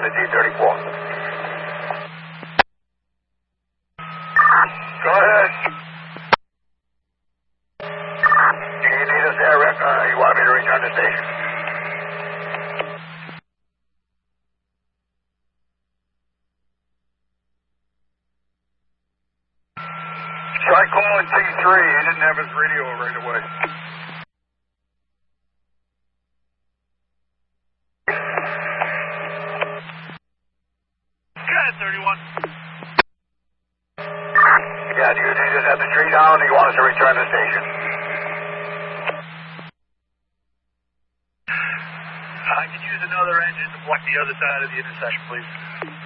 to D34. Go ahead. Do you need us there, Rick? You want me to return to station? Try calling T3. He didn't have his radio right away. Good, 31. Yeah, do you need us at the tree down, or do you want us to return to station? I could use another engine to block the other side of the intersection, please.